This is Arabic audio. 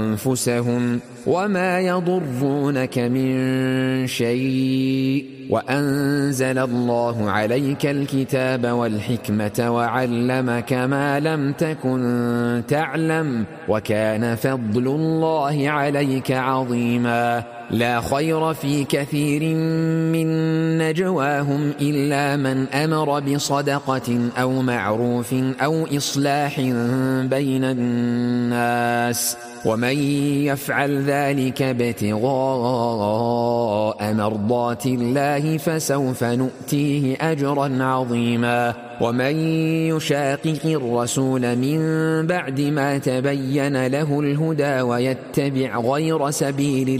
أنفسهم وما يضرونك من شيء وأنزل الله عليك الكتاب والحكمة وعلمك ما لم تكن تعلم وكان فضل الله عليك عظيما لا خير في كثير من نجواهم إلا من أمر بصدقة أو معروف أو إصلاح بين الناس ومن يفعل ذلك ابتغاء مرضات الله فسوف نؤتيه أجرا عظيما ومن يشاقق الرسول من بعد ما تبين له الهدى ويتبع غير سبيل